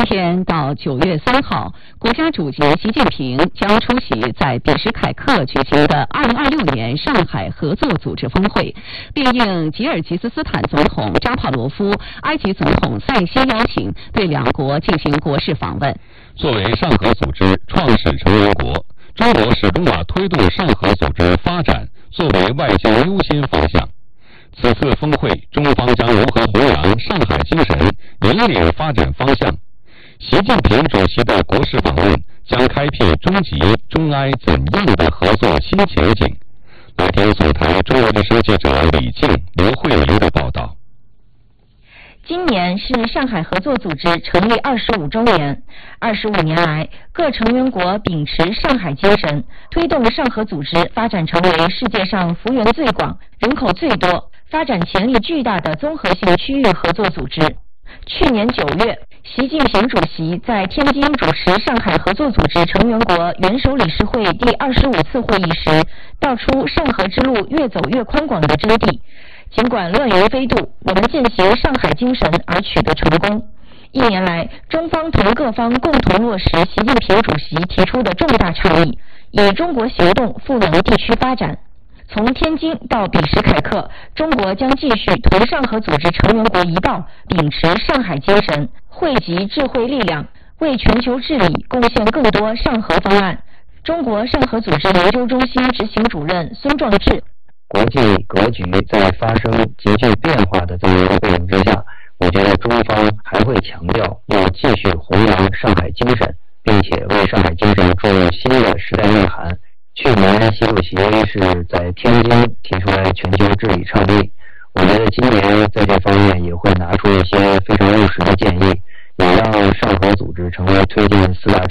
天到9月3号，国家主席习近平将出席在比什凯克举行的2026年上海合作组织峰会，并应吉尔吉斯斯坦总统扎帕罗夫、埃及总统塞西邀请，对两国进行国事访问。 作为上合组织创始成员国，中国始终把推动上合组织发展作为外交优先方向。此次峰会，中方将如何弘扬上海精神，引领发展方向。习近平主席的国事访问将开辟中吉、中埃怎样的合作新前景？来听总台中国之声记者李静、刘慧玲的报道。 今年是上海合作组织成立25周年。25年来，各成员国秉持上海精神，推动上合组织发展成为世界上幅员最广、人口最多、发展潜力巨大的综合性区域合作组织。去年9月，习近平主席在天津主持上海合作组织成员国元首理事会第25次会议时，道出上合之路越走越宽广的真谛。尽管乱云飞渡，我们践行上海精神而取得成功。1年来，中方同各方共同落实习近平主席提出的重大倡议，以中国行动赋能地区发展。从天津到比什凯克，中国将继续同上合组织成员国一道，秉持上海精神，汇集智慧力量，为全球治理贡献更多上合方案。中国上合组织研究中心执行主任孙壮志： 国际格局在发生急剧变化的这么一个背景之下，我觉得中方还会强调要继续弘扬上海精神，并且为上海精神注入新的时代内涵。去年习主席是在天津提出来全球治理倡议，我觉得今年在这方面也会拿出一些非常务实的建议，也让上合组织成为推进4大